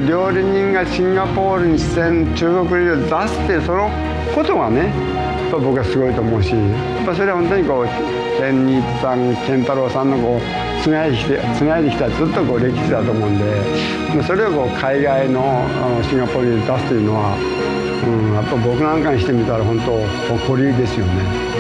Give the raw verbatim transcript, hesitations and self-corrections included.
料理人がシンガポールに出演中国料理を出すっていうそのことがねやっぱ僕はすごいと思うし、やっぱそれは本当にこう千日さん健太郎さんのこうつないできてつないできたずっとこう歴史だと思うんで、それをこう海外のシンガポールに出すというのは、うん、やっぱ僕なんかにしてみたら本当誇りですよね。